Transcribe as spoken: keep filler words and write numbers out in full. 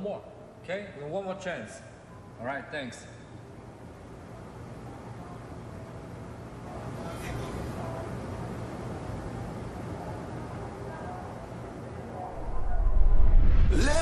more. Okay? One more chance. All right, thanks.